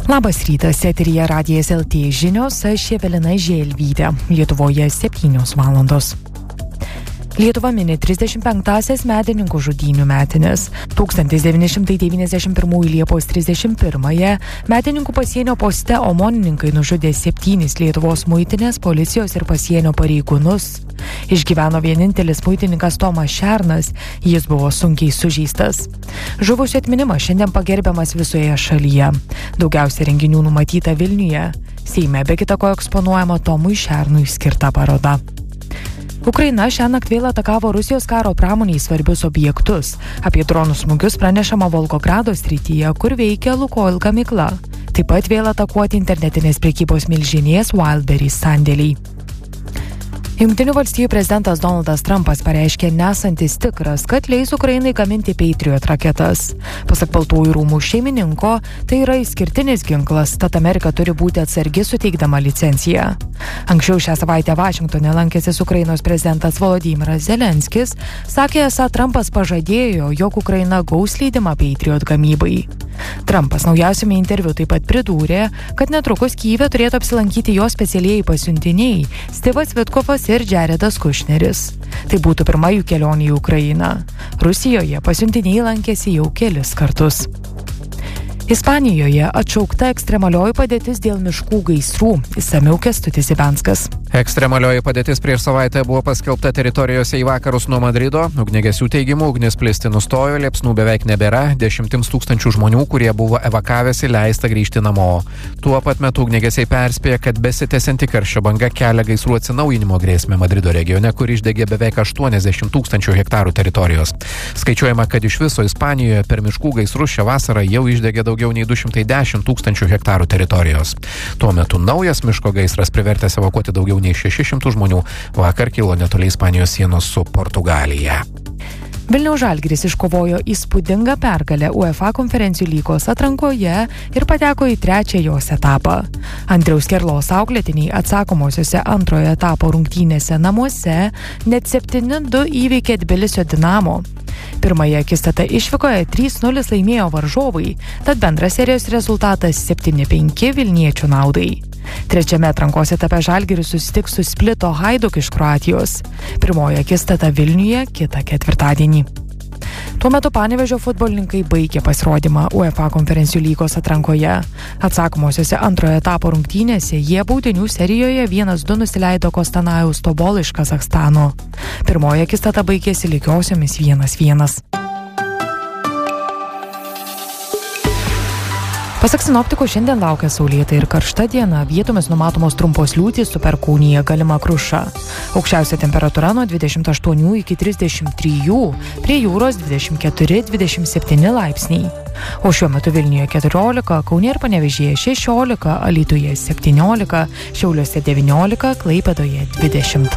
Labas rytas, eteryje Radijas LT žinios, aš Evelina Želvytė. Lietuvoje 7 valandos. Lietuva mini 35-asias medininkų žudynių metines. 1991 Liepos 31-ąją medininkų pasienio poste omonininkai nužudė 7 Lietuvos muitinės, policijos ir pasienio pareigūnus. Išgyveno vienintelis muitininkas Tomas Šernas, jis buvo sunkiai sužeistas. Žuvusių atminimas šiandien pagerbiamas visoje šalyje. Daugiausia renginių numatyta Vilniuje. Seime be kita ko eksponuojama Tomui Šernui skirta paroda. Ukraina šiąnakt vėl atakavo Rusijos karo pramoniai svarbius objektus. Apie dronų smūgius pranešama Volgogrado srityje, kur veikia Lukoil gamykla. Taip pat vėl atakuoti internetinės prekybos milžinės Wildberries sandėliai. Jungtinių valstijų prezidentas Donaldas Trumpas pareiškė nesantis tikras, kad leis Ukrainai gaminti Patriot raketas. Pasak Baltųjų rūmų šeimininko, tai yra išskirtinis ginklas, tad Amerika turi būti atsargi suteikdama licenciją. Anksčiau šią savaitę Vašingtone lankęsis Ukrainos prezidentas Volodymyras Zelenskis sakė, esą Trumpas pažadėjo, jog Ukraina gaus leidimą Patriot gamybai. Trumpas naujausiame interviu taip pat pridūrė, kad netrukus Kyjive turėtų apsilankyti jo specialieji pasiuntiniai Stivas Vitkovas ir Jaredas Kušneris. Tai būtų pirma jų kelionė į Ukrainą. Rusijoje pasiuntiniai lankėsi jau kelis kartus. Ispanijoje atšaukta ekstremalioji padėtis dėl miškų gaisrų. Išsamiau Kęstutis Ivanskas. Ekstremalioji padėtis prieš savaitę buvo paskelbta teritorijose į vakarus nuo Madrido. Ugniagesių teigimu ugnis plisti nustojo, liepsnų beveik nebėra, 10 000 žmonių, kurie buvo evakavęsi, leista grįžti namo. Tuo pat metu ugniagesiai perspėja, kad besitęsianti karščio banga kelia gaisrų atsinaujinimo grėsmę Madrido regione, kur išdegė beveik 80 000 hektarų teritorijos. Skaičiuojama, kad iš viso Ispanijoje per miškų gaisrus šią vasarą jau išdegė daugiau nei 210 000 hektarų teritorijos. Tuo metu naujas miško gaisras privertęs evakuoti daugiau nei 600 žmonių vakar kilo netoli Ispanijos sienos su Portugalija. Vilniaus Žalgiris iškovojo įspūdingą pergalę UEFA konferencijų lygos atrankoje ir pateko į 3. jos etapą. Andriaus Kerlos auklėtiniai atsakomosiose antrojo etapo rungtynėse namuose net 7-2 įveikė Tbilisio Dinamo. Pirmąją akistatą išvykoje 3-0 laimėjo varžovai, tad bendras serijos rezultatas 7-5 vilniečių naudai. Trečiame atrankos etape Žalgiris susitiks su Splito Hajduk iš Kroatijos. Pirmoji akistata Vilniuje kitą ketvirtadienį. Tuo metu Panevėžio futbolininkai baigė pasirodymą UEFA konferencijų lygos atrankoje. Atsakomosiose antrojo etapo rungtynėse jie baudinių serijoje 1-2 nusileido Kostanajaus Tobol iš Kazachstano. Pirmoji akistata baigėsi lygiosiomis 1-1. Pasak sinoptikų, šiandien laukia saulėta ir karšta diena, vietomis numatomos trumpos liūtys, su perkūnija galima kruša. Aukščiausia temperatūra nuo 28 iki 33, prie jūros 24-27 laipsniai. O šiuo metu Vilniuje 14, Kaune ir Panevėžyje 16, Alytuje 17, Šiauliuose 19, Klaipėdoje 20.